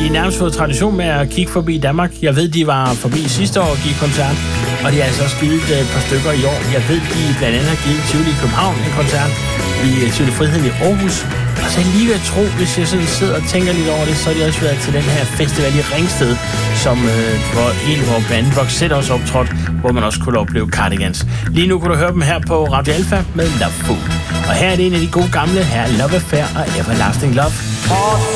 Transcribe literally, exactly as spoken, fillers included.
er nærmest fået tradition med at kigge forbi Danmark. Jeg ved, de var forbi sidste år og gik koncert, og de har altså også givet et par stykker i år. Jeg ved, de blandt andet har givet Tivoli i København en koncert, i Tivoli Friheden i Aarhus. Og så lige ved at tro, hvis jeg sådan sidder og tænker lidt over det, så har de også været til den her festival i Ringsted, som øh, hvor en hvor bandet Roxette også optrådt, hvor man også kunne opleve Cardigans. Lige nu kunne du høre dem her på Radio Alpha med Love Food. Og her er det en af de gode gamle, her Love Affair og Everlasting Love.